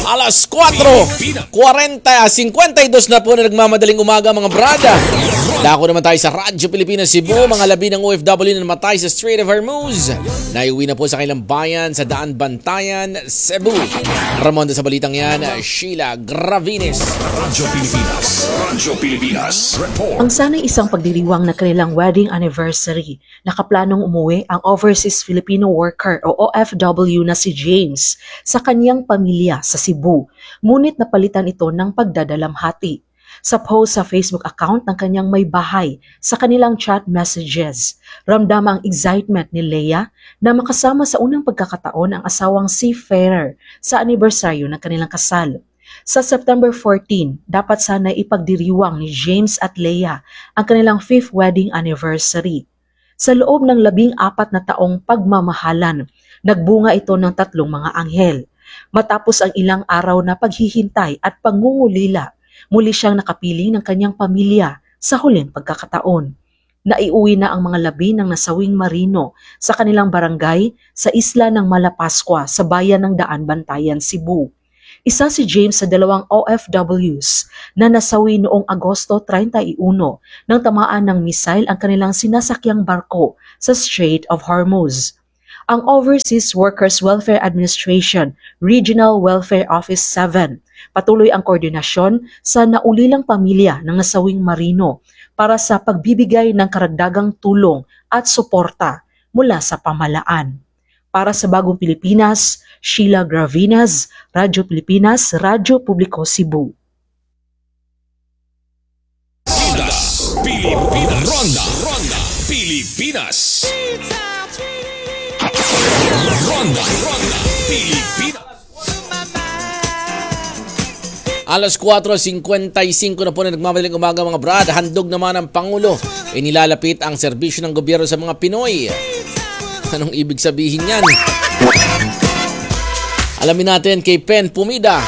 Alas 4:52 na po na nagmamadaling umaga mga brada. Dako naman tayo sa Radyo Pilipinas Cebu, mga labi ng OFW na namatay sa Strait of Hormuz. Naiuwi na po sa kanilang bayan sa Daan Bantayan, Cebu. Ramonda sa balitang yan, Sheila Gravines. Radyo Pilipinas Report. Ang sana'y isang pagdiriwang na kanilang wedding anniversary, nakaplanong umuwi ang overseas Filipino worker o OFW na si James sa kanyang pamilya sa Cebu. Ngunit napalitan ito ng pagdadalamhati. Sa post sa Facebook account ng kanyang may bahay, sa kanilang chat messages, ramdam ang excitement ni Leia na makasama sa unang pagkakataon ang asawang seafarer sa anibersaryo ng kanilang kasal. Sa September 14, dapat sana ipagdiriwang ni James at Leia ang kanilang 5th wedding anniversary. Sa loob ng 14 na taong pagmamahalan, nagbunga ito ng 3 mga anghel. Matapos ang ilang araw na paghihintay at pangungulila, muli siyang nakapiling ng kanyang pamilya sa huling pagkakataon. Naiuwi na ang mga labi ng nasawing marino sa kanilang barangay sa isla ng Malapascua sa bayan ng Daan Bantayan, Cebu. Isa si James sa 2 OFWs na nasawi noong Agosto 31 nang tamaan ng misail ang kanilang sinasakyang barko sa Strait of Hormuz. Ang Overseas Workers Welfare Administration Regional Welfare Office 7 patuloy ang koordinasyon sa naulilang pamilya ng nasawing marino para sa pagbibigay ng karagdagang tulong at suporta mula sa pamahalaan. Para sa Bagong Pilipinas, Sheila Gravines, Radyo Pilipinas, Radyo Publiko Cebu. Ronda Pilipinas. Ronda Pilipinas. Alas 4:55 na po na nagmamadaling umaga mga brad. Handog naman ang Pangulo. Inilalapit ang serbisyo ng gobyerno sa mga Pinoy. Anong ibig sabihin yan? Alamin natin kay Pen Pumida.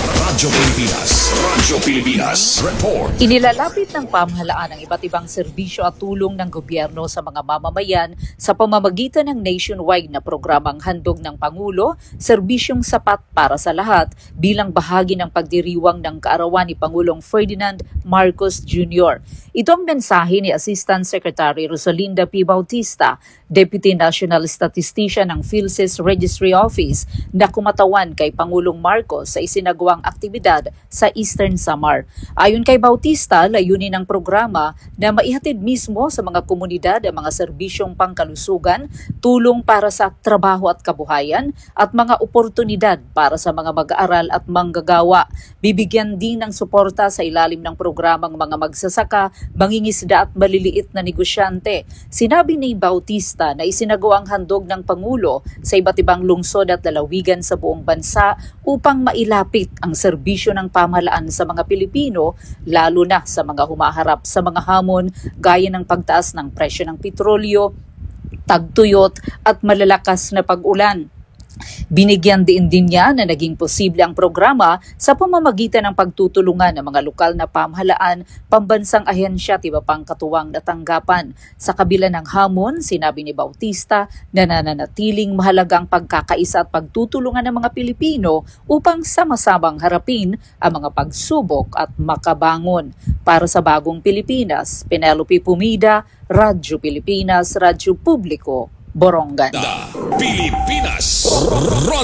Radyo Pilipinas Report. Inilalapit ng pamahalaan ang iba't ibang serbisyo at tulong ng gobyerno sa mga mamamayan sa pamamagitan ng nationwide na programang handog ng Pangulo, serbisyong sapat para sa lahat bilang bahagi ng pagdiriwang ng kaarawan ni Pangulong Ferdinand Marcos Jr. Ito ang mensahe ni Assistant Secretary Rosalinda P. Bautista, Deputy National Statistician ng PhilSys Registry Office, na kumatawan kay Pangulong Marcos sa isinagawang aktibidad sa Eastern Samar. Ayon kay Bautista, layunin ng programa na maihatid mismo sa mga komunidad ang mga serbisyong pangkalusugan, tulong para sa trabaho at kabuhayan, at mga oportunidad para sa mga mag-aaral at manggagawa. Bibigyan din ng suporta sa ilalim ng programang mga magsasaka, mangingisda at maliliit na negosyante. Sinabi ni Bautista na isinagawa ang handog ng Pangulo sa iba't ibang lungsod at lalawigan sa buong bansa upang mailapit ang serbisyo ng pamahalaan sa mga Pilipino, lalo na sa mga humaharap sa mga hamon gaya ng pagtaas ng presyo ng petrolyo, tagtuyot at malalakas na pag-ulan. Binigyan din niya na naging posible ang programa sa pamamagitan ng pagtutulungan ng mga lokal na pamahalaan, pambansang ahensya at iba pang katuwang na tanggapan. Sa kabila ng hamon, sinabi ni Bautista na nananatiling mahalaga ang pagkakaisa at pagtutulungan ng mga Pilipino upang sama-samang harapin ang mga pagsubok at makabangon. Para sa Bagong Pilipinas, Penelope Pumida, Radyo Pilipinas, Radyo Publiko, Borongan. Pilipinas.